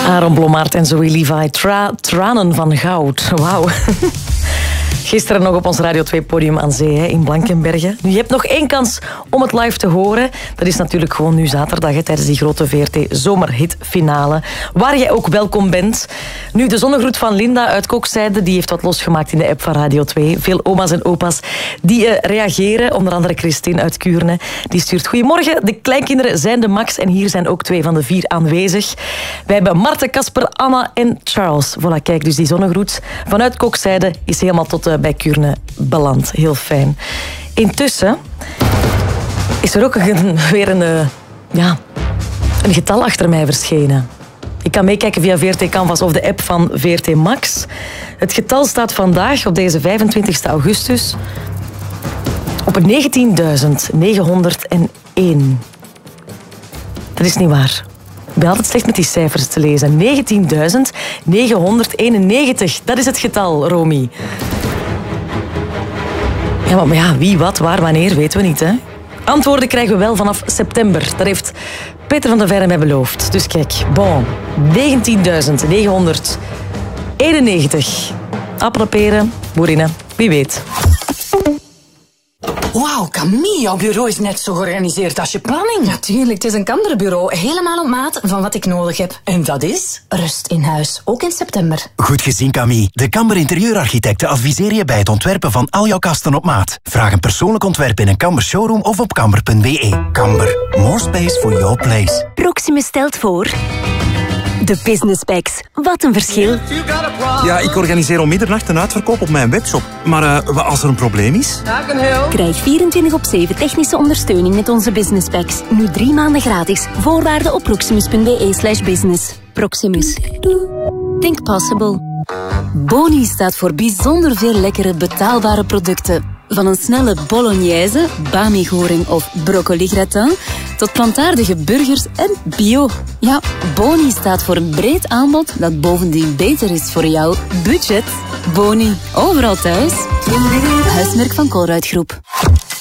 Aaron Blommaert en Zoe Levi. Tranen van goud. Wauw. Gisteren nog op ons Radio 2-podium aan zee in Blankenberge. Nu, je hebt nog 1 kans om het live te horen. Dat is natuurlijk gewoon nu zaterdag tijdens die grote VRT Zomerhitfinale. Waar jij ook welkom bent. Nu, de zonnegroet van Linda uit Kokzijde die heeft wat losgemaakt in de app van Radio 2. Veel oma's en opa's die reageren. Onder andere Christine uit Kuurne. Die stuurt: goedemorgen, de kleinkinderen zijn de max. En hier zijn ook 2 van de 4 aanwezig. Wij hebben Marten, Casper, Anna en Charles. Voilà, kijk, dus die zonnegroet vanuit Kokzijde is helemaal tot bij Kuurne beland. Heel fijn. Intussen is er ook weer een getal achter mij verschenen. Ik kan meekijken via VRT Canvas of de app van VRT Max. Het getal staat vandaag, op deze 25 augustus, op 19.901. Dat is niet waar. Ik ben altijd slecht met die cijfers te lezen. 19.991. Dat is het getal, Romy. Ja, maar ja, wie, wat, waar, wanneer, weten we niet, hè? Antwoorden krijgen we wel vanaf september. Dat heeft Peter van der Veire mij beloofd. Dus kijk, bon, 19.991. Appelen, peren, boerinnen, wie weet. Wauw, Camille, jouw bureau is net zo georganiseerd als je planning. Natuurlijk, het is een Kamderbureau. Helemaal op maat van wat ik nodig heb. En dat is? Rust in huis, ook in september. Goed gezien, Camille. De Kamber Interieurarchitecten adviseren je bij het ontwerpen van al jouw kasten op maat. Vraag een persoonlijk ontwerp in een Kamber showroom of op kamber.be. Kamber, more space for your place. Proximus stelt voor... De Business Packs. Wat een verschil. Ja, ik organiseer om middernacht een uitverkoop op mijn webshop. Maar als er een probleem is? Krijg 24/7 technische ondersteuning met onze Business Packs. Nu 3 maanden gratis. Voorwaarden op proximus.be/business. Proximus. Think possible. Boni staat voor bijzonder veel lekkere betaalbare producten. Van een snelle bolognese, bami-goring of broccoli-gratin tot plantaardige burgers en bio. Ja, Boni staat voor een breed aanbod dat bovendien beter is voor jouw budget. Boni, overal thuis. Huismerk van Colruyt Groep.